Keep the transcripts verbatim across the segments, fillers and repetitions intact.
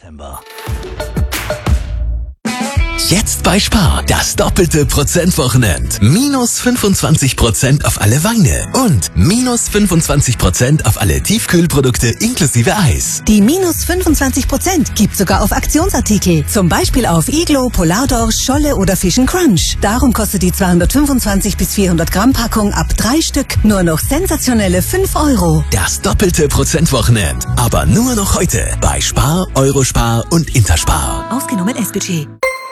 September. Jetzt bei Spar, das doppelte Prozentwochenend. Minus fünfundzwanzig Prozent auf alle Weine und minus fünfundzwanzig Prozent auf alle Tiefkühlprodukte inklusive Eis. Die minus fünfundzwanzig Prozent gibt sogar auf Aktionsartikel. Zum Beispiel auf Iglo, Polardorsch, Scholle oder Fish and Crunch. Darum kostet die zweihundertfünfundzwanzig bis vierhundert Gramm Packung ab drei Stück nur noch sensationelle fünf Euro. Das doppelte Prozentwochenend. Aber nur noch heute bei Spar, Eurospar und Interspar. Ausgenommen S-Budget.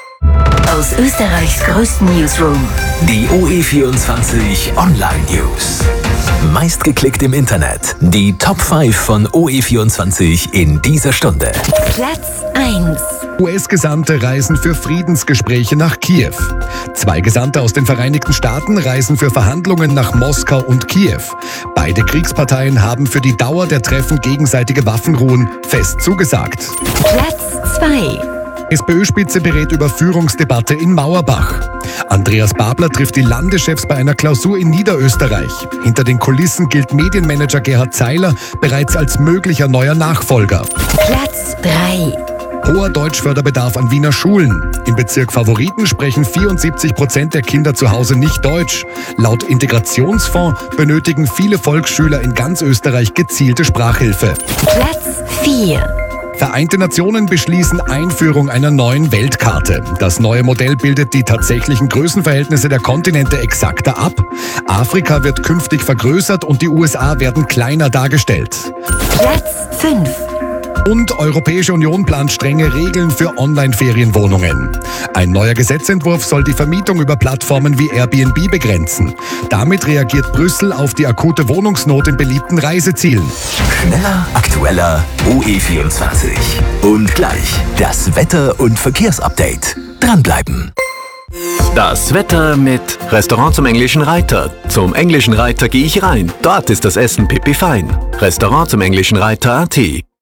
Aus Österreichs größten Newsroom. Die O E vierundzwanzig Online News. Meistgeklickt im Internet. Die Top fünf von O E vierundzwanzig in dieser Stunde. Platz eins. U S-Gesandte reisen für Friedensgespräche nach Kiew. Zwei Gesandte aus den Vereinigten Staaten reisen für Verhandlungen nach Moskau und Kiew. Beide Kriegsparteien haben für die Dauer der Treffen gegenseitige Waffenruhen fest zugesagt. Platz zwei. SPÖ-Spitze berät über Führungsdebatte in Mauerbach. Andreas Babler trifft die Landeschefs bei einer Klausur in Niederösterreich. Hinter den Kulissen gilt Medienmanager Gerhard Zeiler bereits als möglicher neuer Nachfolger. Platz drei. Hoher Deutschförderbedarf an Wiener Schulen. Im Bezirk Favoriten sprechen vierundsiebzig Prozent der Kinder zu Hause nicht Deutsch. Laut Integrationsfonds benötigen viele Volksschüler in ganz Österreich gezielte Sprachhilfe. Platz vier. Vereinte Nationen beschließen Einführung einer neuen Weltkarte. Das neue Modell bildet die tatsächlichen Größenverhältnisse der Kontinente exakter ab. Afrika wird künftig vergrößert und die U S A werden kleiner dargestellt. Platz fünf. Und Europäische Union plant strenge Regeln für Online-Ferienwohnungen. Ein neuer Gesetzentwurf soll die Vermietung über Plattformen wie Airbnb begrenzen. Damit reagiert Brüssel auf die akute Wohnungsnot in beliebten Reisezielen. Schneller, aktueller, O E vierundzwanzig. Und gleich das Wetter- und Verkehrsupdate. Dranbleiben. Das Wetter mit Restaurant zum Englischen Reiter. Zum Englischen Reiter gehe ich rein. Dort ist das Essen pipi fein. Restaurant zum Englischen Reiter Punkt a t.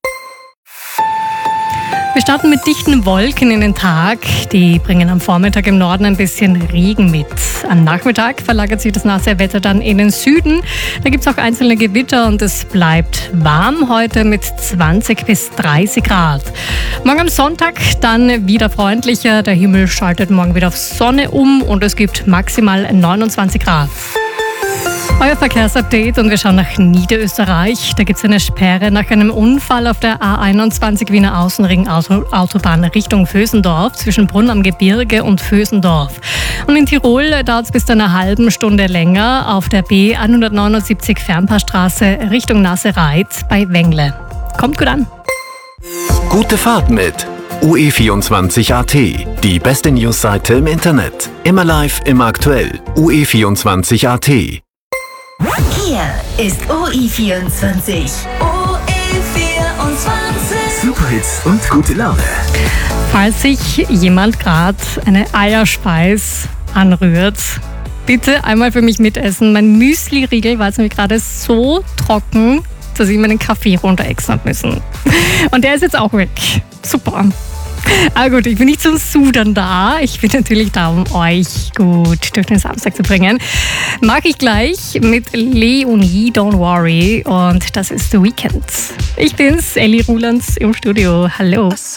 Wir starten mit dichten Wolken in den Tag. Die bringen am Vormittag im Norden ein bisschen Regen mit. Am Nachmittag verlagert sich das nasse Wetter dann in den Süden. Da gibt es auch einzelne Gewitter und es bleibt warm heute mit zwanzig bis dreißig Grad. Morgen am Sonntag dann wieder freundlicher. Der Himmel schaltet morgen wieder auf Sonne um und es gibt maximal neunundzwanzig Grad. Euer Verkehrsupdate und wir schauen nach Niederösterreich. Da gibt es eine Sperre nach einem Unfall auf der A einundzwanzig Wiener Außenring Auto, Autobahn Richtung Vösendorf zwischen Brunn am Gebirge und Vösendorf. Und in Tirol dauert es bis zu einer halben Stunde länger auf der B hundertneunundsiebzig Fernpaarstraße Richtung Nassereit bei Wengle. Kommt gut an. Gute Fahrt mit O E vierundzwanzig Punkt a t. Die beste Newsseite im Internet. Immer live, immer aktuell. O E vierundzwanzig Punkt a t. Hier ist O E vierundzwanzig. O E vierundzwanzig. Superhits und gute Laune. Falls sich jemand gerade eine Eierspeis anrührt, bitte einmal für mich mitessen. Mein Müsli-Riegel war jetzt nämlich gerade so trocken, dass ich mir den Kaffee runterexen habe müssen. Und der ist jetzt auch weg. Super. Aber gut, ich bin nicht zum Sudern da. Ich bin natürlich da, um euch gut durch den Samstag zu bringen. Mag ich gleich mit Leonie, Don't Worry. Und das ist The Weeknd. Ich bin's, Elli Rulands im Studio. Hallo.